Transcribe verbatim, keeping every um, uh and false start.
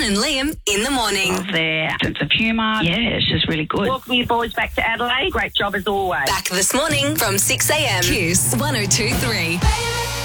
and Liam in the morning. Of their sense of humour. Yeah, it's just really good. Welcome you boys back to Adelaide. Great job as always. Back this morning from six a.m. Kiss one oh two three.